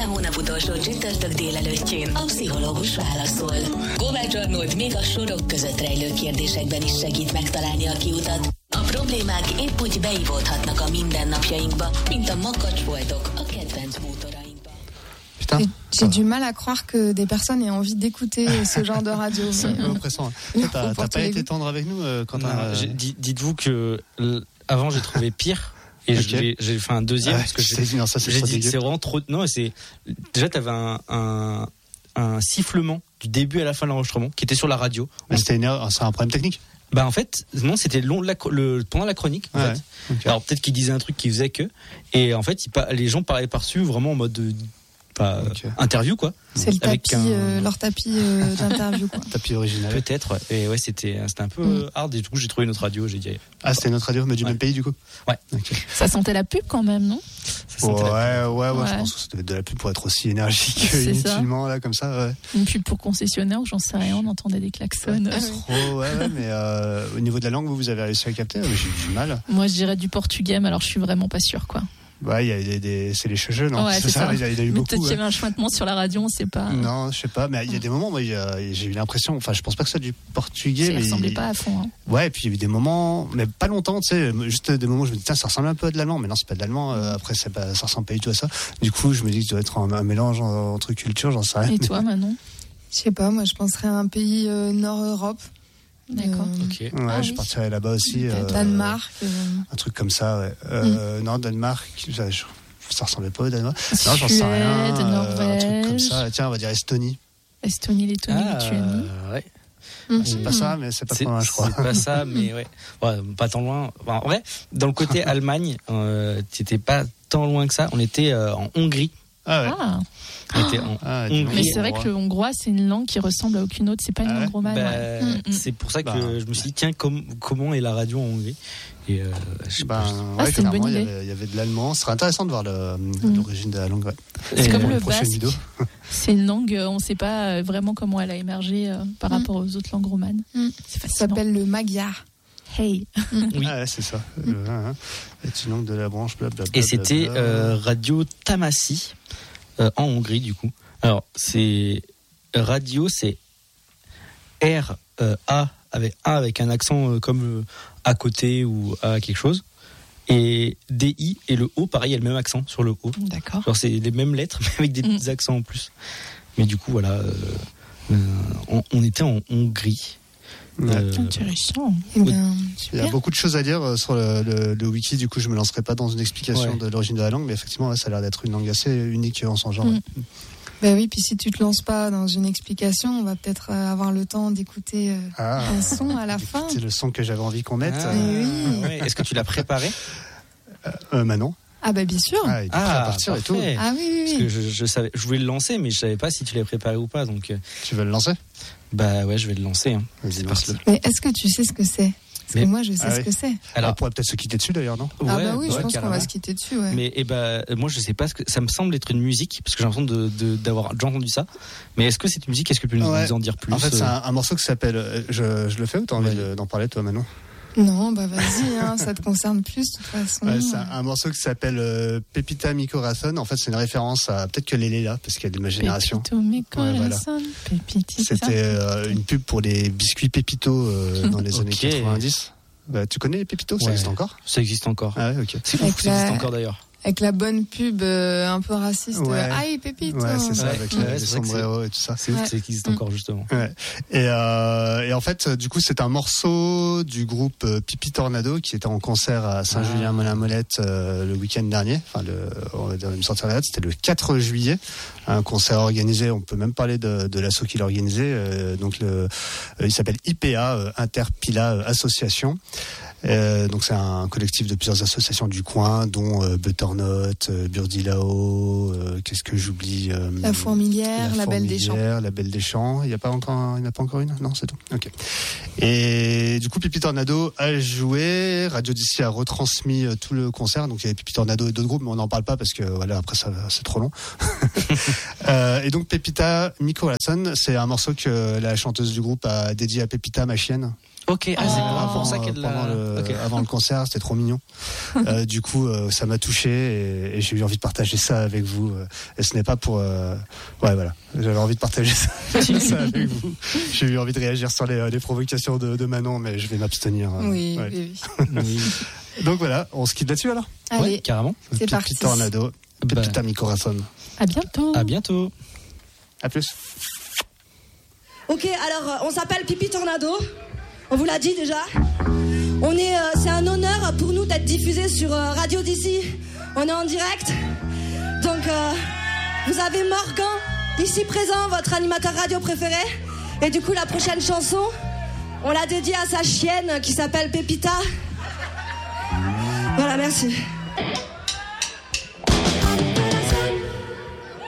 hónap utolsó csütörtök délelőttjén a pszichológus válaszol. Kovács Arnold még a sorok között rejlő kérdésekben is segít megtalálni a kiutat. A problémák épp úgy beivódhatnak a mindennapjainkba, mint a makacsfoltok a kedvenc bútorainkba. J'ai du mal à croire que des personnes aient envie d'écouter ce genre de radio. C'est un peu oppressant. T'as pas été tendre avec nous quand dites-vous que avant j'ai trouvé pire. Et j'ai fait un deuxième parce que j'ai dit c'est vraiment trop. Non, c'est déjà t'avais un sifflement du début à la fin de l'enregistrement qui était sur la radio. C'est un problème technique. Bah en fait non, c'était pendant la chronique. En fait. Okay. Alors peut-être qu'il disait un truc qui faisait que, et en fait les gens parlaient par-dessus vraiment en mode interview quoi. C'est le tapis, leur tapis d'interview quoi. Tapis original. Peut-être. Ouais. Et ouais, c'était un peu hard. Et du coup, j'ai trouvé une autre radio. J'ai dit. C'était une autre radio, mais du même pays du coup. Ouais. Okay. Ça sentait la pub quand même, non? Ouais. Je pense que ça devait être de la pub pour être aussi énergique inutilement là comme ça. Ouais. Une pub pour concessionnaire, j'en sais rien. On entendait des klaxons. Mais au niveau de la langue, vous avez réussi à capter? J'ai eu du mal. Moi, je dirais du portugais, mais alors je suis vraiment pas sûre quoi. Ouais, c'est les cheveux, non? Ouais, c'est ça. Il y a eu mais beaucoup. Peut-être qu'il y avait un chointement sur la radio, on sait pas. Non, je sais pas, mais il y a des moments, moi, j'ai eu l'impression, enfin, je pense pas que ce soit du portugais, ça ressemblait pas à fond, hein. Ouais, et puis il y a eu des moments, mais pas longtemps, tu sais, juste des moments où je me dis, tiens, ça ressemble un peu à de l'allemand, mais non, c'est pas de l'allemand, après, ça ressemble pas du tout à ça. Du coup, je me dis que ça doit être un mélange entre cultures, j'en sais rien. Et toi, Manon? Je sais pas, moi, je penserais à un pays Nord-Europe. D'accord. Ok. Ouais, je partirais là-bas aussi. Danemark. Un truc comme ça, ouais. Non, Danemark, ça ressemblait pas au Danemark. Non, j'en sais rien. Norvège. Un truc comme ça. Tiens, on va dire Estonie. Lettonie, Lituanie. Ouais. C'est pas ça, mais c'est pas trop loin, je crois. C'est pas ça, mais ouais. Pas tant loin. Enfin, en vrai, dans le côté Allemagne, t'étais pas tant loin que ça. On était en Hongrie. On était en Hongrie. Mais c'est vrai que le hongrois, c'est une langue qui ressemble à aucune autre. C'est pas une langue romane. C'est pour ça que je me suis dit, tiens, comment est la radio en Hongrie? Et c'est une bonne idée. Il y avait de l'allemand. Ce serait intéressant de voir l'origine de la langue. Ouais. C'est comme le basque. C'est une langue, on ne sait pas vraiment comment elle a émergé par rapport aux autres langues romanes. C'est fascinant. Ça s'appelle le magyar. Hey. Oui. C'est ça. C'est une langue de la branche. Blablabla. Et c'était Radio Tamassi en Hongrie du coup. Alors c'est radio, c'est R-A avec un accent comme à côté ou à quelque chose. Et D-I et le O, pareil, il y a le même accent sur le O. D'accord. Alors c'est les mêmes lettres, mais avec des petits accents en plus. Mais du coup, voilà, on était en Hongrie. Intéressant. Il y a beaucoup de choses à dire sur le wiki, du coup je me lancerai pas dans une explication de l'origine de la langue, mais effectivement ça a l'air d'être une langue assez unique en son genre. Ben oui, puis si tu te lances pas dans une explication, on va peut-être avoir le temps d'écouter un son à la fin. C'est le son que j'avais envie qu'on mette. Oui. Ouais. Est-ce que tu l'as préparé? Manon. Ah bah bien sûr. Il est prêt à partir et tout. Ah oui. Parce que je voulais le lancer, mais je savais pas si tu l'avais préparé ou pas. Donc. Tu veux le lancer? Bah ouais, je vais le lancer. Hein. Vas-y, lance-le. Mais est-ce que tu sais ce que c'est? Parce que moi, je sais ce que c'est. Alors, on pourrait peut-être se quitter dessus d'ailleurs, non? Ah bah oui, je pense qu'on va se quitter dessus. Ouais. Mais moi, je sais pas ça me semble être une musique parce que j'ai l'impression d'avoir déjà entendu ça. Mais est-ce que cette musique, est-ce que tu peux nous en dire plus? En fait, c'est un morceau qui s'appelle. Je le fais ou t'as envie d'en parler toi, Manon? Non, bah vas-y, ça te concerne plus de toute façon. Ouais, c'est un morceau qui s'appelle Pepita Mi Corazón. En fait, c'est une référence à peut-être que Lélé là, parce qu'elle est de ma génération. Pepito Mi Corazón, Pepiti. C'était une pub pour les biscuits Pépito dans les années 90. Bah, tu connais les Pépito? Ça existe encore? Ça existe encore. Ah ouais, ok. C'est ouf, ça existe encore d'ailleurs. Avec la bonne pub un peu raciste. Aïe, Pépito. Ouais, c'est ça, avec les sombreros et tout ça. C'est ouf, ça existe encore, justement. Ouais. Et en fait, du coup, c'est un morceau du groupe Pipi Tornado qui était en concert à Saint-Julien-Molin-Molette le week-end dernier. Enfin, on va dire, il me sortir la date, c'était le 4 juillet. Un concert organisé, on peut même parler de l'asso qui l'a organisé. Donc, il s'appelle IPA, Interpila Association. Donc c'est un collectif de plusieurs associations du coin, dont Butternut, Burdilao, qu'est-ce que j'oublie? La Fourmilière, la Belle des Champs. La Belle des Champs. Il n'y en a pas encore une? Non, c'est tout. Ok. Et du coup, Pipi Tornado a joué. Radio DC a retransmis tout le concert. Donc il y avait Pipi Tornado et d'autres groupes, mais on n'en parle pas parce que voilà, après ça, c'est trop long. Et donc Pepita Mi Corazón, c'est un morceau que la chanteuse du groupe a dédié à Pepita, ma chienne. Ok, c'est vraiment pour ça qu'elle avant le concert, c'était trop mignon. Du coup, ça m'a touché et j'ai eu envie de partager ça avec vous. Et ce n'est pas pour... voilà, j'avais envie de partager ça avec vous. J'ai eu envie de réagir sur les provocations de Manon, mais je vais m'abstenir. Oui. Donc voilà, on se quitte là-dessus alors. Allez, ouais, carrément. C'est parti. Tornado, Pepita mi corazón. À bientôt. À bientôt. À plus. Ok, alors on s'appelle Pipi Tornado. On vous l'a dit déjà. C'est un honneur pour nous d'être diffusés sur Radio d'ici. On est en direct. Donc, vous avez Morgan, ici présent, votre animateur radio préféré. Et du coup, la prochaine chanson, on l'a dédiée à sa chienne qui s'appelle Pepita. Voilà, merci.